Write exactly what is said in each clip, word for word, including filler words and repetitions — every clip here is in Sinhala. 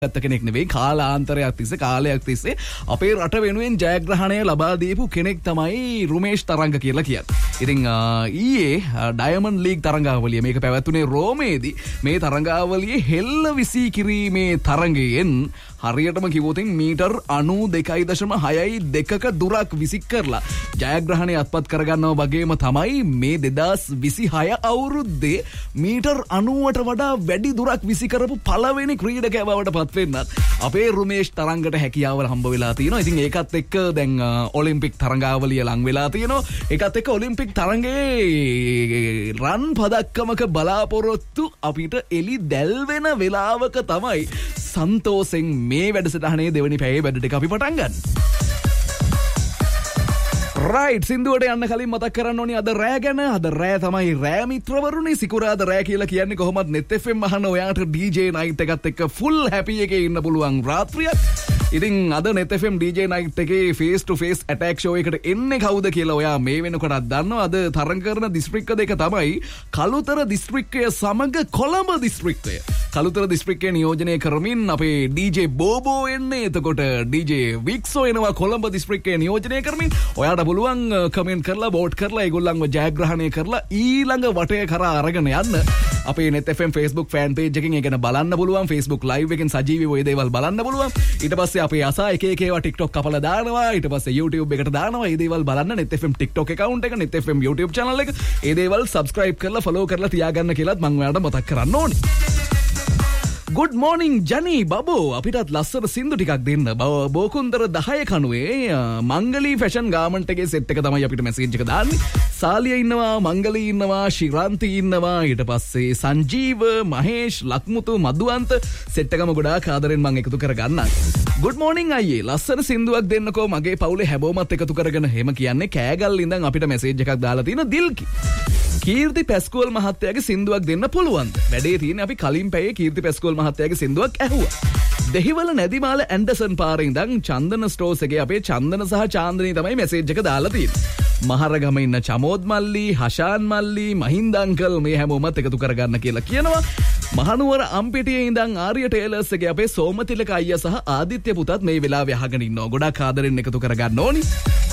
කෙනෙක් නෙවෙයි කාලාන්තරයක් තිස්සේ කාලයක් තිස්සේ අපේ රට වෙනුවෙන් ජයග්‍රහණය ලබා දීපු කෙනෙක් තමයි රුමේෂ් තරංග කියලා කියන්නේ. ඉතින් ඊයේ ඩයමන්ඩ් ලීග් තරඟාවලිය මේක පැවැත්වුණේ රෝමේදී. මේ තරඟාවලියේ හෙල්ල විසී කිරීමේ තරඟයෙන් හරියටම කිව්වොත් මීටර් අනූ දෙකයි දශම හයයි දෙකක දුරක් විසි කරලා ජයග්‍රහණය අත්පත් කරගන්නවා වගේම තමයි මේ දෙදාස් විසිහය අවුරුද්දේ මීටර් අනූවට වඩා වැඩි දුරක් විසි කරපු පළවෙනි ක්‍රීඩකයා බවට පත් වෙන්නත් අපේ රුමේෂ් තරංගට හැකියාව හම්බ වෙලා තියෙනවා. ඉතින් ඒකත් එක්ක දැන් ඔලිම්පික් තරඟාවලිය ලං වෙලා තියෙනවා. ඒකත් එක්ක ඔලිම්පික් තරඟයේ රන් පදක්කමක බලාපොරොත්තු අපිට එලි දැල් වෙන වෙලාවක තමයි සන්තෝෂෙන් මේ වැඩසටහනේ දෙවනි පැයේ වැඩ ටික අපි පටන් ගන්න. රයිට්, සින්දුවට යන්න කලින් මතක් කරන්න ඕනි අද රෑ ගැන. අද රෑ තමයි රෑ මිත්‍රවරුනි. සිකුරාද රෑ කියලා කියන්නේ කොහොමද net F M අහන ඔයාට D J night එකත් එක්ක full happy එකේ ඉන්න පුළුවන් රාත්‍රියක්. ඉතින් අද net F M D J night එකේ face to face attack show එකට එන්නේ කවුද කියලා ඔයා මේ වෙනකොටත් දන්නවා. අද තරඟ කරන දිස්ත්‍රික්ක දෙක තමයි කළුතර දිස්ත්‍රික්කය සමග කොළඹ දිස්ත්‍රික්කය. කළුතර දිස්ත්‍රික්කය නියෝජනය කරමින් අපේ D J බෝබෝ එන්නේ. එතකොට D J වික්සෝ එනවා කොළඹ දිස්ත්‍රික්කය නියෝජනය කරමින්. ඔයාට පුළුවන් කමෙන්ට් කරලා වෝට් කරලා ඒගොල්ලන්ව ජයග්‍රහණය කරලා ඊළඟ වටය කරා අරගෙන යන්න. අපේ net F M Facebook fan page එකකින් ඒක ගැන බලන්න පුළුවන්. Facebook live එකෙන් සජීවීව ඒ දේවල් බලන්න පුළුවන්. ඊට පස්සේ අපේ අසා එක එක ඒවා TikTok කපලා දානවා. ඊට පස්සේ YouTube එකට දානවා. ඒ දේවල් බලන්න net F M TikTok account එක, net F M YouTube channel එක. ඒ දේවල් subscribe කරලා follow කරලා තියාගන්න කියලාත් මම ඔයාලට මතක් කරන්න ඕනේ. Good morning ජනි බබෝ. අපිටත් ලස්සන සින්දු ටිකක් දෙන්න. බෝකුන්දර දහය කනුවේ මංගලී ෆැෂන් ගාමන්ට් එකේ සෙට් එක තමයි අපිට මැසේජ් එක දාන්නේ. සාලිය ඉන්නවා, මංගලී ඉන්නවා, ශිරාන්ති ඉන්නවා, ඊට පස්සේ සංජීව, මහේෂ්, ලක්මුතු, මදුවන්ත සෙට් එකම ගොඩාක් ආදරෙන් මම එකතු කරගන්නම්. Good morning අයියේ. ලස්සන සින්දුවක් දෙන්නකෝ මගේ පවුලේ හැබෝමත් එකතු කරගෙන. එහෙම කියන්නේ කෑගල් ඉඳන් අපිට මැසේජ් එකක් දාලා තියෙන දිල්කි. කීර්ති පැස්කෝල් මහත්තයාගේ සින්දුවක් දෙන්න පුළුවන්ද? වැඩේ තියෙන්නේ අපි කලින් පැයේ කීර්ති පැස්කෝල් මහත්තයාගේ සින්දුවක් ඇහුවා. දෙහිවල නැදිමාල ඇන්ඩර්සන් පාරේ ඉඳන් චන්දන ස්ටෝර්ස් එකේ අපේ චන්දන සහ චාන්දනී තමයි මැසේජ් එක දාලා තියෙන්නේ. මහරගම ඉන්න චමෝද් මල්ලි, හෂාන් මල්ලි, මහින්ද අංකල් මේ හැමෝමත් එකතු කරගන්න කියලා කියනවා. මහනුවර අම්පිටියේ ඉඳන් ආර්ය ටේලර්ස් එකේ අපේ සෝමතිලක අයියා සහ ආදිත්‍ය පුතත් මේ වෙලාවේ අහගෙන ඉන්නවා. ගොඩක් ආදරෙන් එකතු කරගන්න ඕනි.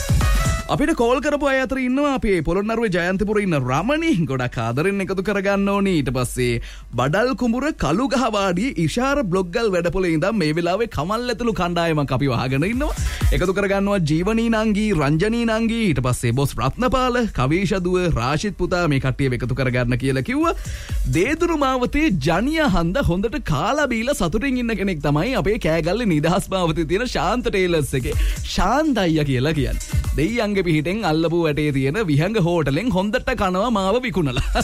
අපිට කෝල් කරපු අය අතර ඉන්නවා අපේ පොළොන්නරුවේ ජයන්තිපුරේ ඉන්න රමණි. ගොඩක් ආදරෙන් එකතු කරගන්න ඕනි. ඊට පස්සේ බඩල් කුඹුර කළුගහවාඩියේ ඉෂාර බ්ලොග්ගල් වැඩපොලේ ඉඳන් මේ වෙලාවේ කමල් ඇතුළු කණ්ඩායමක් අපි වහගෙන ඉන්නවා. එකතු කරගන්නවා ජීවනී නංගී, රංජනී නංගී, ඊට පස්සේ බොස් රත්නපාල, කවීෂ දුව, රාෂිත් පුතා මේ කට්ටියව එකතු කරගන්න කියලා කිව්වා. දේදුරු මාවතේ ජනියා හන්ද හොඳට කාලා බීලා සතුටින් ඉන්න කෙනෙක් තමයි අපේ කෑගල්ලේ නිදහස් මාවතේ තියෙන ශාන්ත ටේලර්ස් එකේ ශාන්ත අයියා කියලා කියන්නේ. දෙයියන්ගේ පිහිටෙන් අල්ලපු වැටේ තියෙන විහංග හෝටලෙන් හොඳට කනවා මාව විකුණලා.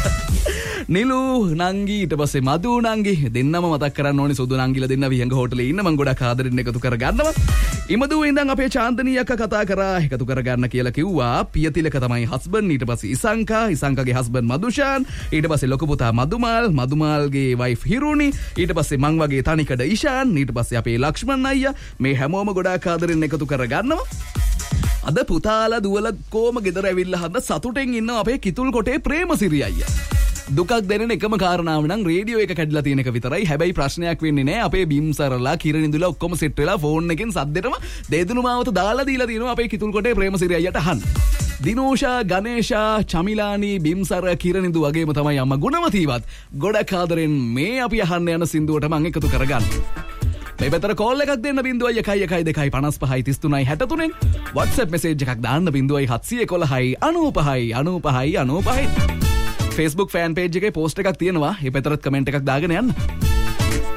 නිලු නංගි, ඊට පස්සේ මදු නංගි දෙන්නම මතක් කරන්න ඕනේ. සුදු නංගිලා දෙන්න විහංග හෝටලේ ඉන්න මම ගොඩක් ආදරෙන් එකතු කරගන්නවා. ඉමදු ඉඳන් අපේ චාන්දනී අක්කා කතා කරා එකතු කරගන්න කියලා කිව්වා. පියතිලක තමයි හස්බන්ඩ්, ඊට පස්සේ ඉසංකා, ඉසංකාගේ හස්බන්ඩ් මදුෂාන්, ඊට පස්සේ ලොකු පුතා මදුමාල්, මදුමාල්ගේ වයිෆ් හිරුනි, ඊට පස්සේ මං වගේ තනිකඩ ඉෂාන්, ඊට පස්සේ අපේ ලක්ෂ්මන් අයියා මේ හැමෝම ගොඩාක් ආදරෙන් එකතු කරගන්නවා. අද පුතාලා දුවලා කොම ගෙදර ඇවිල්ලා හද සතුටෙන් ඉන්න අපේ කිතුල් කොටේ ප්‍රේමසිරි අයියා. දුකක් දැනෙන එකම කාරණාව නම් රේඩියෝ එක කැඩලා තියෙන එක විතරයි. හැබැයි ප්‍රශ්නයක් වෙන්නේ නැහැ. අපේ බිම්සරලා කිරණින්දුලා ඔක්කොම සෙට් වෙලා ෆෝන් එකෙන් සද්දෙටම දේදුණු මාවත දාලා දීලා තියෙනවා අපේ කිතුල් කොටේ ප්‍රේමසිරි අයියට අහන්න. දිනෝෂා, ගණේෂා, චමිලානි, බිම්සර, කිරණින්දු වගේම තමයි අම්මා ගුණවතීවත් ගොඩක් ආදරෙන් මේ අපි අහන්න යන සින්දුවට මම එකතු කරගන්න. මේ පැතර කෝල් එකක් දෙන්න බිංදුවයි එකයි එකයි දෙකයි පනස් පහයි තිස් තුනයි හැට තුනෙන්. WhatsApp message එකක් දාන්න බිංදුවයි හත්සිය එකොළහයි අනූපහයි අනූපහයි අනූපහයි. Facebook fan page එකේ post එකක් තියෙනවා. ඒ පැතරත් comment එකක් දාගෙන යන්න.